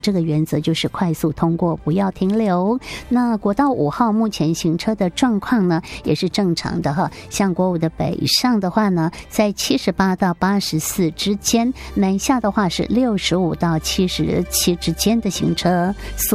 这个原则就是快速通过，不要停留。那国道5号目前行车的状况呢，也是正常的哈。像国5的北上的话呢，在78到84之间，南下的话是65到77之间的行车速